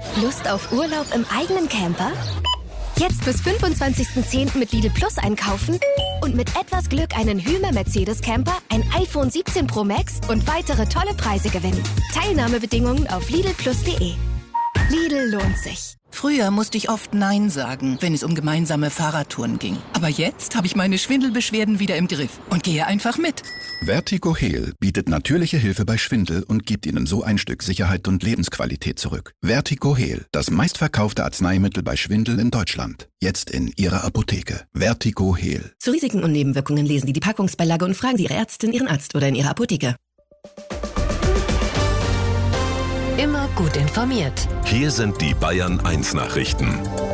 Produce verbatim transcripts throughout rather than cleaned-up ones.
Lust auf Urlaub im eigenen Camper? Jetzt bis fünfundzwanzigsten zehnten mit Lidl Plus einkaufen und mit etwas Glück einen Hymer Mercedes Camper, ein iPhone siebzehn Pro Max und weitere tolle Preise gewinnen. Teilnahmebedingungen auf lidl plus punkt de. Lidl lohnt sich. Früher musste ich oft Nein sagen, wenn es um gemeinsame Fahrradtouren ging. Aber jetzt habe ich meine Schwindelbeschwerden wieder im Griff und gehe einfach mit. Vertigo Heal bietet natürliche Hilfe bei Schwindel und gibt Ihnen so ein Stück Sicherheit und Lebensqualität zurück. Vertigo Heal, das meistverkaufte Arzneimittel bei Schwindel in Deutschland. Jetzt in Ihrer Apotheke. Vertigo Heal. Zu Risiken und Nebenwirkungen lesen Sie die Packungsbeilage und fragen Sie Ihre Ärztin, Ihren Arzt oder in Ihrer Apotheke. Immer gut informiert. Hier sind die Bayern eins Nachrichten.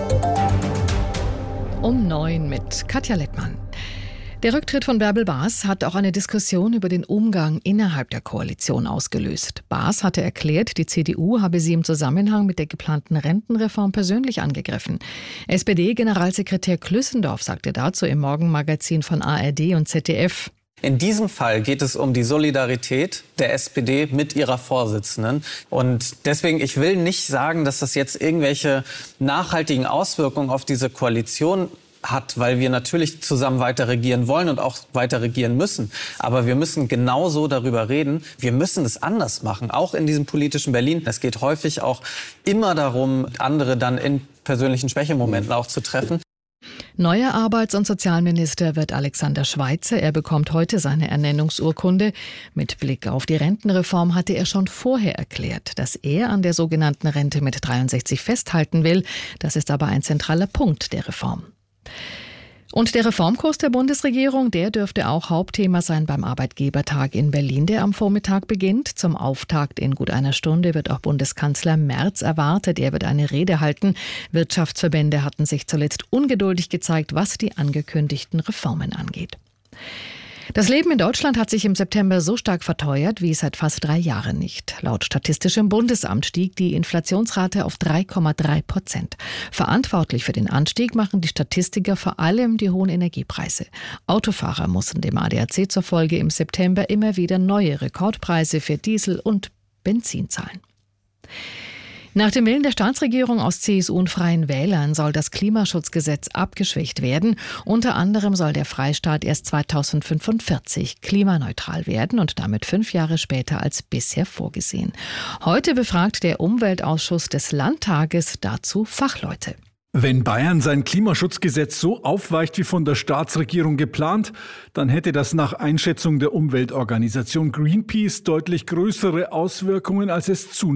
Um neun mit Katja Lettmann. Der Rücktritt von Bärbel Baas hat auch eine Diskussion über den Umgang innerhalb der Koalition ausgelöst. Baas hatte erklärt, die C D U habe sie im Zusammenhang mit der geplanten Rentenreform persönlich angegriffen. S P D-Generalsekretär Klüssendorf sagte dazu im Morgenmagazin von A R D und Z D F. In diesem Fall geht es um die Solidarität der S P D mit ihrer Vorsitzenden. Und deswegen, ich will nicht sagen, dass das jetzt irgendwelche nachhaltigen Auswirkungen auf diese Koalition hat, weil wir natürlich zusammen weiter regieren wollen und auch weiter regieren müssen. Aber wir müssen genauso darüber reden. Wir müssen es anders machen, auch in diesem politischen Berlin. Es geht häufig auch immer darum, andere dann in persönlichen Schwächemomenten auch zu treffen. Neuer Arbeits- und Sozialminister wird Alexander Schweitzer. Er bekommt heute seine Ernennungsurkunde. Mit Blick auf die Rentenreform hatte er schon vorher erklärt, dass er an der sogenannten Rente mit dreiundsechzig festhalten will. Das ist aber ein zentraler Punkt der Reform. Und der Reformkurs der Bundesregierung, der dürfte auch Hauptthema sein beim Arbeitgebertag in Berlin, der am Vormittag beginnt. Zum Auftakt in gut einer Stunde wird auch Bundeskanzler Merz erwartet. Er wird eine Rede halten. Wirtschaftsverbände hatten sich zuletzt ungeduldig gezeigt, was die angekündigten Reformen angeht. Das Leben in Deutschland hat sich im September so stark verteuert wie seit fast drei Jahren nicht. Laut Statistischem Bundesamt stieg die Inflationsrate auf drei Komma drei Prozent. Verantwortlich für den Anstieg machen die Statistiker vor allem die hohen Energiepreise. Autofahrer mussten dem A D A C zufolge im September immer wieder neue Rekordpreise für Diesel und Benzin zahlen. Nach dem Willen der Staatsregierung aus C S U und Freien Wählern soll das Klimaschutzgesetz abgeschwächt werden. Unter anderem soll der Freistaat erst zweitausendfünfundvierzig klimaneutral werden und damit fünf Jahre später als bisher vorgesehen. Heute befragt der Umweltausschuss des Landtages dazu Fachleute. Wenn Bayern sein Klimaschutzgesetz so aufweicht wie von der Staatsregierung geplant, dann hätte das nach Einschätzung der Umweltorganisation Greenpeace deutlich größere Auswirkungen, als es zunächst